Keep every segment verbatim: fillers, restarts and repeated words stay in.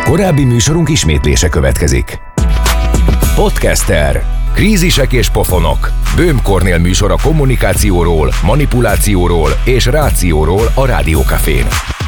Korábbi műsorunk ismétlése következik. Podcaster. Krízisek és pofonok. Böhm Kornél műsor a kommunikációról, manipulációról és rációról a Rádiókafén.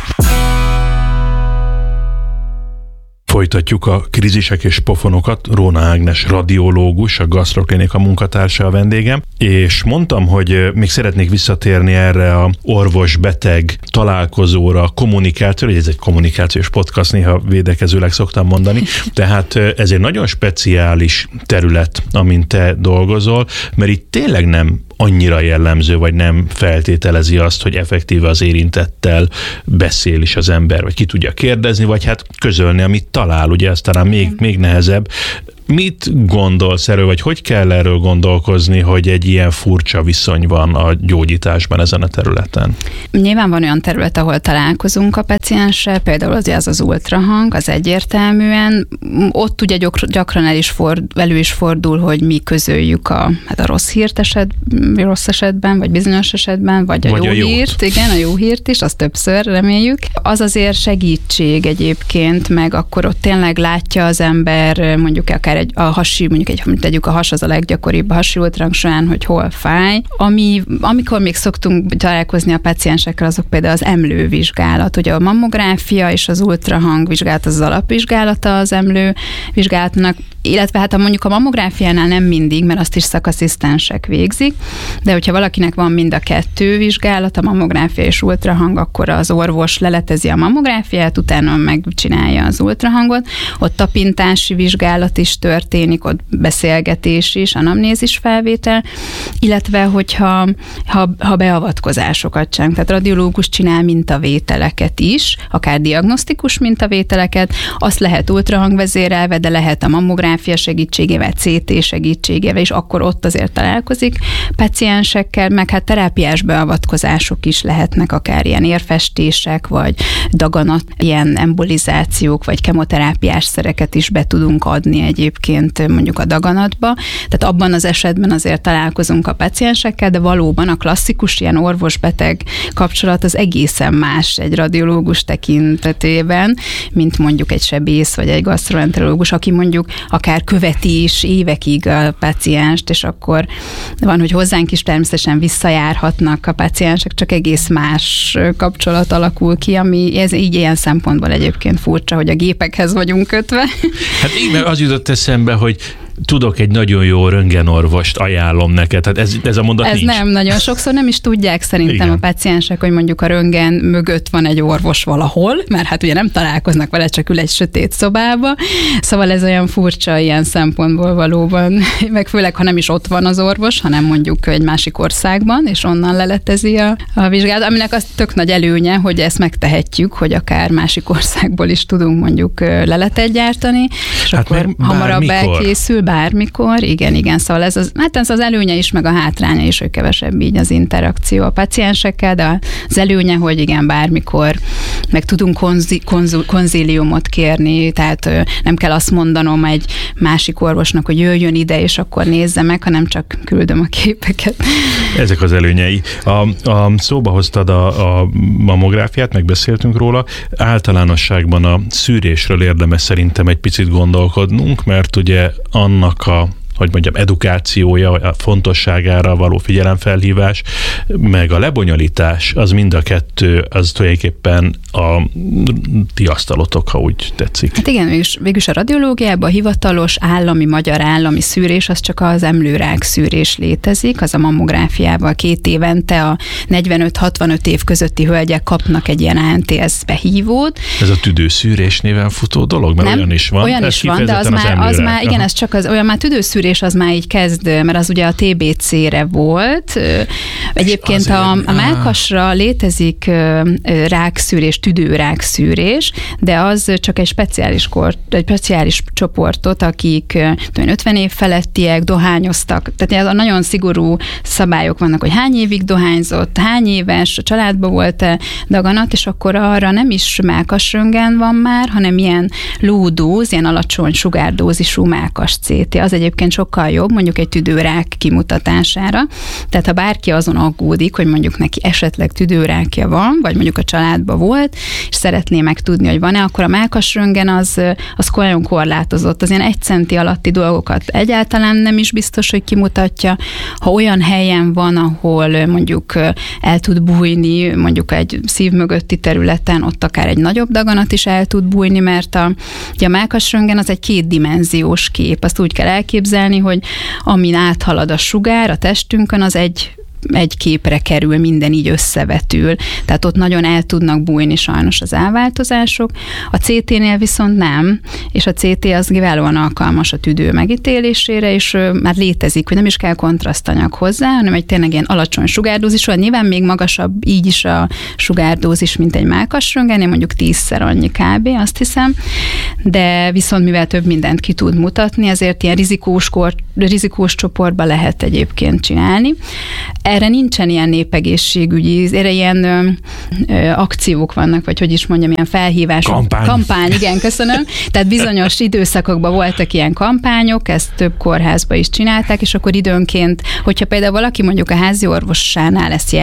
Folytatjuk a krízisek és pofonokat. Róna Ágnes radiológus, a Gasztroklinika munkatársa a vendégem, és mondtam, hogy még szeretnék visszatérni erre a orvos-beteg találkozóra, kommunikációra, ez egy kommunikációs podcast, néha védekezőleg szoktam mondani, tehát ez egy nagyon speciális terület, amin te dolgozol, mert itt tényleg nem annyira jellemző, vagy nem feltételezi azt, hogy effektíve az érintettel beszél is az ember, vagy ki tudja kérdezni, vagy hát közölni, amit talál, ugye ez talán még, még nehezebb. Mit gondolsz erről, vagy hogy kell erről gondolkozni, hogy egy ilyen furcsa viszony van a gyógyításban ezen a területen? Nyilván van olyan terület, ahol találkozunk a pacienssel, például az, az az ultrahang, az egyértelműen. Ott ugye gyakran el is ford, elő is fordul, hogy mi közöljük a, hát a rossz hírt eset, rossz esetben, vagy bizonyos esetben, vagy a, vagy jó, a hírt. Igen, a jó hírt is, azt többször reméljük. Az azért segítség egyébként, meg akkor ott tényleg látja az ember, mondjuk akár egy, a hasi, mondjuk egy, amit tegyük, a has az a leggyakoribb a hasi ultrahang során, hogy hol fáj. Ami, amikor még szoktunk találkozni a paciensekkel, azok például az emlővizsgálat. Ugye a mammográfia és az ultrahang vizsgálat az, az alapvizsgálata az emlővizsgálatnak, illetve hát a, mondjuk a mammográfiánál nem mindig, mert azt is szakasszisztensek végzik, de hogyha valakinek van mind a kettő vizsgálat, a mammográfia és ultrahang, akkor az orvos leletezi a mammográfiát, utána megcsinálja az ultrahangot. Ott tapintási vizsgálat is történik, ott beszélgetés is, anamnézis felvétel, illetve hogyha ha, ha beavatkozásokat csinálunk, tehát radiológus csinál mintavételeket is, akár diagnosztikus mintavételeket, azt lehet ultrahangvezérelve, de lehet a mammográfia segítségével, cé té segítségével, és akkor ott azért találkozik paciensekkel, meg hát terápiás beavatkozások is lehetnek, akár ilyen érfestések, vagy daganat, ilyen embolizációk, vagy kemoterápiás szereket is be tudunk adni egyébként mondjuk a daganatba. Tehát abban az esetben azért találkozunk a paciensekkel, de valóban a klasszikus ilyen orvos-beteg kapcsolat az egészen más egy radiológus tekintetében, mint mondjuk egy sebész, vagy egy gasztroenterológus, aki mondjuk akár követi is évekig a pacienst, és akkor van, hogy hozzánk is természetesen visszajárhatnak a paciensek, csak egész más kapcsolat alakul ki, ami ez így ilyen szempontból egyébként furcsa, hogy a gépekhez vagyunk kötve. Hát így, mert az jutott eszembe, hogy tudok egy nagyon jó röntgenorvost, ajánlom neked. Tehát ez, ez a mondat ez nincs. nem, nagyon sokszor nem is tudják szerintem igen. A paciensek, hogy mondjuk a röntgen mögött van egy orvos valahol, mert hát ugye nem találkoznak vele, csak ül egy sötét szobába. Szóval ez olyan furcsa ilyen szempontból valóban, meg főleg, ha nem is ott van az orvos, hanem mondjuk egy másik országban, és onnan leletezi a, a vizsgálat, aminek az tök nagy előnye, hogy ezt megtehetjük, hogy akár másik országból is tudunk mondjuk leletet gyártani, és hát akkor hamarabb elkészül, bármikor, igen, igen, szóval ez az, hát ez az előnye is, meg a hátránya is, hogy kevesebb így az interakció a paciensekkel, de az előnye, hogy igen, bármikor meg tudunk konzi, konzul, konzíliumot kérni, tehát nem kell azt mondanom egy másik orvosnak, hogy jöjjön ide, és akkor nézze meg, hanem csak küldöm a képeket. Ezek az előnyei. A, a szóba hoztad a, a mammográfiát, megbeszéltünk róla, általánosságban a szűrésről érdemes szerintem egy picit gondolkodnunk, mert ugye annak a hogy mondjam, edukációja, a fontosságára való figyelemfelhívás, meg a lebonyolítás, az mind a kettő, az tulajdonképpen a ti asztalotok, ha úgy tetszik. Hát igen, végülis, végülis a radiológiában a hivatalos állami, magyar állami szűrés, az csak az emlőrák szűrés létezik, az a mammográfiával két évente a negyvenöt-hatvanöt év közötti hölgyek kapnak egy ilyen á en té es behívót. Ez a tüdőszűrés néven futó dolog, mert nem, olyan is van. Olyan is van, de az, az már, az már, igen, ez csak az, olyan már tüdőszűrés, és az már így kezd, mert az ugye a té bé cére volt. Egyébként a, a mellkasra létezik rákszűrés, tüdőrákszűrés, de az csak egy speciális, kor, egy speciális csoportot, akik ötven év felettiek, dohányoztak. Tehát a nagyon szigorú szabályok vannak, hogy hány évig dohányzott, hány éves, a családban volt-e daganat, és akkor arra nem is mellkasröntgen van már, hanem ilyen low dose, ilyen alacsony sugárdózisú mellkas cé té. Az egyébként sokkal jobb mondjuk egy tüdőrák kimutatására. Tehát ha bárki azon aggódik, hogy mondjuk neki esetleg tüdőrákja van, vagy mondjuk a családban volt, és szeretné megtudni, hogy van-e, akkor a mellkasröntgen az, az nagyon korlátozott. Az ilyen egy centi alatti dolgokat egyáltalán nem is biztos, hogy kimutatja. Ha olyan helyen van, ahol mondjuk el tud bújni, mondjuk egy szív mögötti területen, ott akár egy nagyobb daganat is el tud bújni, mert a, a mellkasröntgen az egy kétdimenziós kép. Azt úgy kell elképzelni, hogy amin áthalad a sugár a testünkön, az egy egy képre kerül, minden így összevetül. Tehát ott nagyon el tudnak bújni sajnos az elváltozások. A cé té-nél viszont nem, és a cé té az kiválóan alkalmas a tüdő megítélésére, és már létezik, hogy nem is kell kontrasztanyag hozzá, hanem egy tényleg ilyen alacsony sugárdózis, vagy nyilván még magasabb így is a sugárdózis, mint egy mellkasröntgennél, mondjuk tízszer annyi kb. Azt hiszem, de viszont mivel több mindent ki tud mutatni, ezért ilyen rizikós, kor, rizikós csoportba lehet egyébként csinálni. Erre nincsen ilyen népegészségügyi, erre ilyen ö, ö, akciók vannak, vagy hogy is mondjam, ilyen felhívások. Kampány. Kampány, igen, köszönöm. Tehát bizonyos időszakokban voltak ilyen kampányok, ezt több kórházban is csinálták, és akkor időnként, hogyha például valaki mondjuk a házi orvosánál ezt